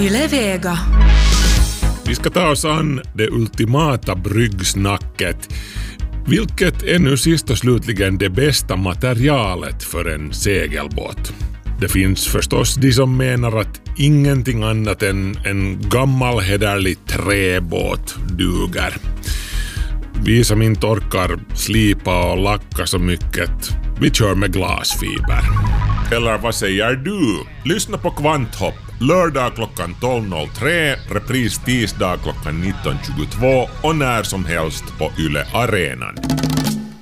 Yle Vega. Vi ska ta oss an det ultimata bryggsnacket. Vilket är nu sist och slutligen det bästa materialet för en segelbåt? Det finns förstås de som menar att ingenting annat än en gammal hederlig träbåt duger. Vi som inte orkar slipa och lacka så mycket, vi kör med glasfiber. Eller vad säger du? Lyssna på Kvanthopp, lördag klockan 12.03, repris tisdag klockan 19.22 och när som helst på Yle Arenan.